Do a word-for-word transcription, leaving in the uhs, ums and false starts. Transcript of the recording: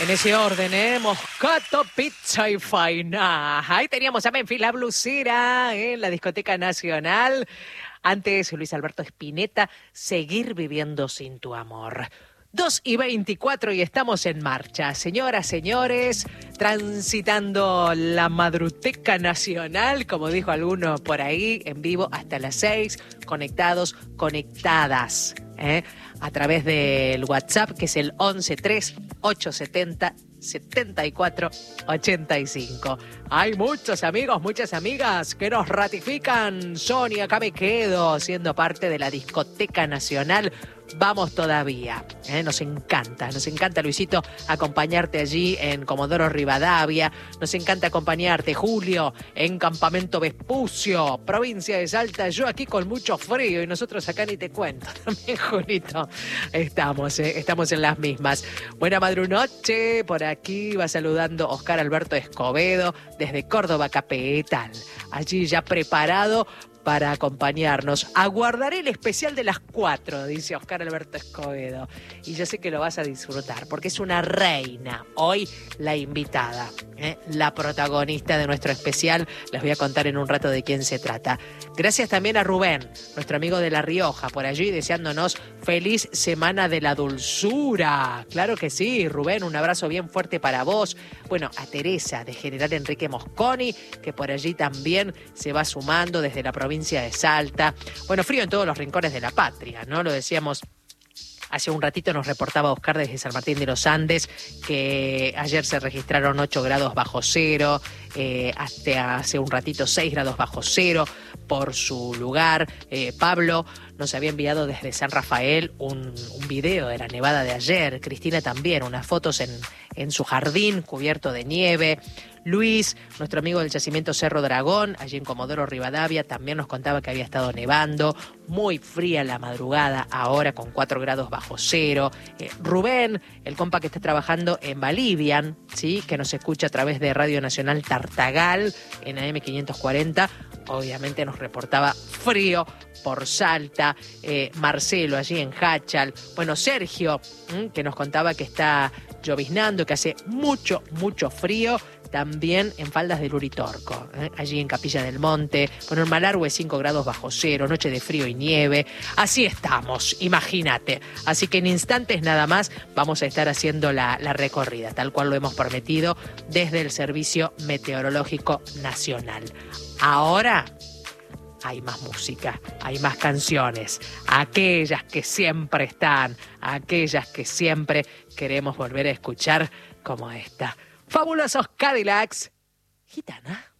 En ese orden, ¿eh? Moscato, pizza y faina. Ahí teníamos a Memphis, la blusera, en la Discoteca Nacional. Antes, Luis Alberto Spinetta, Seguir viviendo sin tu amor. dos y veinticuatro y estamos en marcha. Señoras, señores, transitando la Madruteca Nacional, como dijo alguno por ahí, en vivo hasta las seis, conectados, conectadas, ¿eh? A través del WhatsApp, que es el once tres ocho setenta setenta y cuatro ochenta y cinco. Hay muchos amigos, muchas amigas que nos ratifican. Sonia, acá me quedo siendo parte de la Discoteca Nacional. Vamos todavía, ¿eh? Nos encanta, nos encanta, Luisito, acompañarte allí en Comodoro Rivadavia. Nos encanta acompañarte, Julio, en Campamento Vespucio, provincia de Salta. Yo aquí con mucho frío y nosotros acá ni te cuento. También, Julito, estamos, ¿eh? Estamos en las mismas. Buena madrunoche, por aquí va saludando Oscar Alberto Escobedo desde Córdoba Capital. Allí ya preparado para acompañarnos. Aguardaré el especial de las cuatro, dice Oscar Alberto Escobedo. Y yo sé que lo vas a disfrutar, porque es una reina. Hoy la invitada, ¿eh? La protagonista de nuestro especial. Les voy a contar en un rato de quién se trata. Gracias también a Rubén, nuestro amigo de La Rioja, por allí deseándonos feliz Semana de la Dulzura. Claro que sí, Rubén, un abrazo bien fuerte para vos. Bueno, a Teresa de General Enrique Mosconi, que por allí también se va sumando desde la provincia de Salta. Bueno, frío en todos los rincones de la patria, ¿no? Lo decíamos hace un ratito, nos reportaba Oscar desde San Martín de los Andes, que ayer se registraron ocho grados bajo cero, eh, hasta hace un ratito seis grados bajo cero por su lugar. Eh, Pablo nos había enviado desde San Rafael un, un video de la nevada de ayer. Cristina también, unas fotos en, en su jardín cubierto de nieve. Luis, nuestro amigo del yacimiento Cerro Dragón, allí en Comodoro Rivadavia, también nos contaba que había estado nevando, muy fría la madrugada, ahora con cuatro grados bajo cero. Eh, Rubén, el compa que está trabajando en Balivian, ¿sí? Que nos escucha a través de Radio Nacional Tartagal en A M quinientos cuarenta, obviamente nos reportaba frío por Salta. eh, Marcelo allí en Hachal. Bueno, Sergio, ¿m? que nos contaba que está lloviznando, que hace mucho, mucho frío, también en Faldas del Uritorco, ¿eh? allí en Capilla del Monte. Bueno, en Malargüe cinco grados bajo cero, noche de frío y nieve. Así estamos, imagínate. Así que en instantes nada más vamos a estar haciendo la, la recorrida, tal cual lo hemos prometido desde el Servicio Meteorológico Nacional. Ahora hay más música, hay más canciones, aquellas que siempre están, aquellas que siempre queremos volver a escuchar, como esta. Fabulosos Cadillacs, Gitana.